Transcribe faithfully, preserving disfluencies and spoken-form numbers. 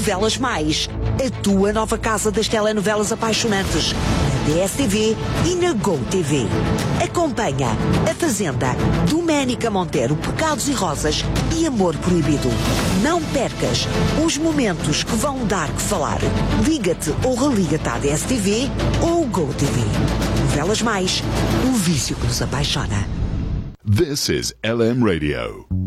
Novelas Mais, a tua nova casa das telenovelas apaixonantes, na D S T V e na GoTV. Acompanha A Fazenda, Doménica Monteiro, Pecados e Rosas e Amor Proibido. Não percas os momentos que vão dar que falar. Liga-te ou religa-te à D S T V ou GoTV. Novelas Mais, o vício que nos apaixona. This is L M Radio.